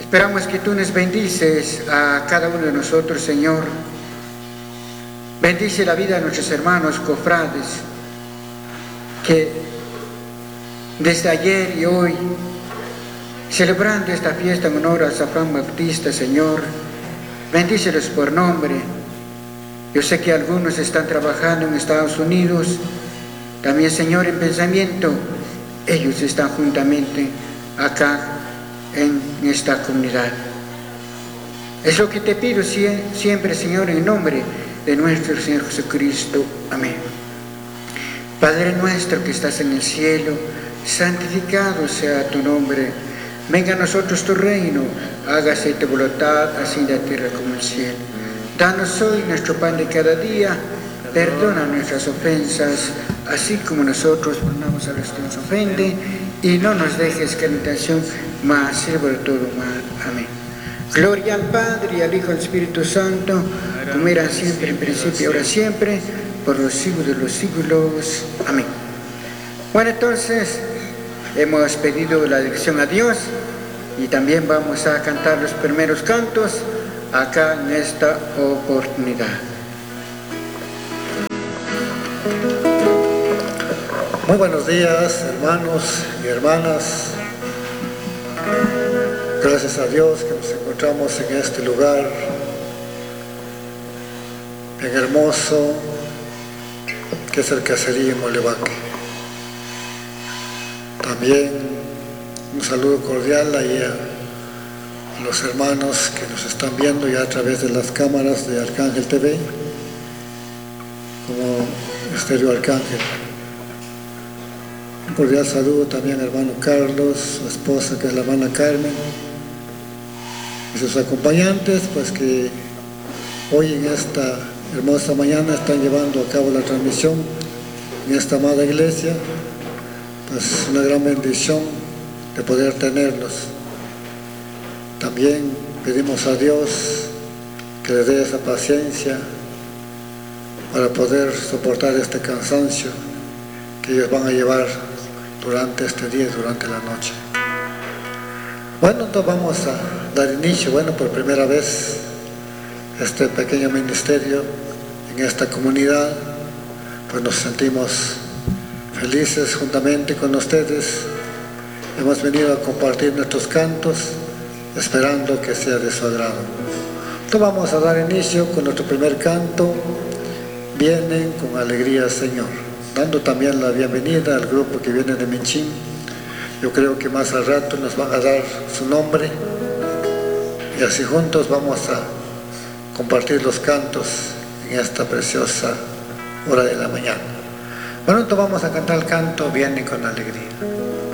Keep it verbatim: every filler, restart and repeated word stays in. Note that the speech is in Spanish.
Esperamos que tú nos bendices a cada uno de nosotros, Señor. Bendice la vida de nuestros hermanos cofrades, que desde ayer y hoy, celebrando esta fiesta en honor a San Juan Bautista, Señor, bendícelos por nombre. Yo sé que algunos están trabajando en Estados Unidos, también, Señor, en pensamiento, ellos están juntamente acá en esta comunidad. Es lo que te pido siempre, Señor, en nombre de nuestro Señor Jesucristo. Amén. Padre nuestro que estás en el cielo, santificado sea tu nombre. Venga a nosotros tu reino, hágase tu voluntad, así en la tierra como en el cielo. Danos hoy nuestro pan de cada día, perdona nuestras ofensas, así como nosotros perdonamos a los que nos ofenden, y no nos dejes caer en tentación, mas sirva de todo mal. Amén. Gloria al Padre, y al Hijo, y al Espíritu Santo, como era siempre, en principio y ahora siempre, por los siglos de los siglos. Amén. Bueno, entonces, hemos pedido la dirección a Dios, y también vamos a cantar los primeros cantos acá en esta oportunidad. Muy buenos días, hermanos y hermanas. Gracias a Dios que nos encontramos en este lugar bien hermoso que es el caserío Molevaque. También un saludo cordial ahí a los hermanos que nos están viendo ya a través de las cámaras de Arcángel T V, como Estéreo Arcángel. Un cordial saludo también al hermano Carlos, su esposa que es la hermana Carmen, y sus acompañantes, pues que hoy en esta hermosa mañana están llevando a cabo la transmisión en esta amada iglesia. Pues una gran bendición de poder tenerlos. También pedimos a Dios que les dé esa paciencia para poder soportar este cansancio que ellos van a llevar durante este día, durante la noche. Bueno, entonces vamos a dar inicio, bueno, por primera vez este pequeño ministerio en esta comunidad, pues nos sentimos felices juntamente con ustedes. Hemos venido a compartir nuestros cantos, esperando que sea de su agrado. Entonces vamos a dar inicio con nuestro primer canto, Vienen con alegría, Señor, dando también la bienvenida al grupo que viene de Minchín. Yo creo que más al rato nos van a dar su nombre, y así juntos vamos a compartir los cantos en esta preciosa hora de la mañana. Bueno, entonces vamos a cantar el canto Vienen con alegría.